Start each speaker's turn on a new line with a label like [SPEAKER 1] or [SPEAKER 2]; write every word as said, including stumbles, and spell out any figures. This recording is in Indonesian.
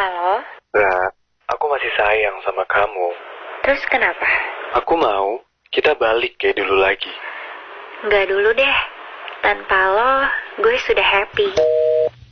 [SPEAKER 1] Halo?
[SPEAKER 2] Nah, aku masih sayang sama kamu.
[SPEAKER 1] Terus kenapa?
[SPEAKER 2] Aku mau kita balik kayak dulu lagi.
[SPEAKER 1] Nggak dulu deh. Tanpa lo, gue sudah happy.